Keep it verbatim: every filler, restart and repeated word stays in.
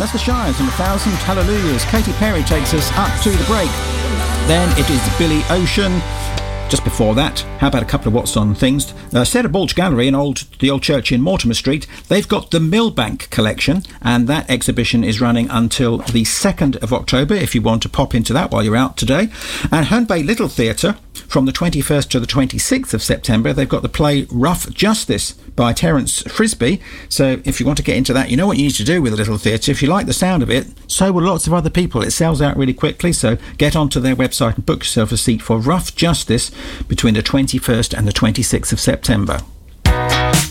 That's the Shires and a Thousand Hallelujahs. Katy Perry takes us up to the break. Then it is Billy Ocean. Just before that, how about a couple of what's on things? Uh, Sarah Balch Gallery in old the old church in Mortimer Street, they've got the Millbank collection, and that exhibition is running until the second of October if you want to pop into that while you're out today. And Herne Bay Little Theatre, from the twenty-first to the twenty-sixth of September, they've got the play Rough Justice by Terence Frisbee. So if you want to get into that, you know what you need to do with a little theatre. If you like the sound of it, so will lots of other people. It sells out really quickly, so get onto their website and book yourself a seat for Rough Justice between the twenty-first and the twenty-sixth of September.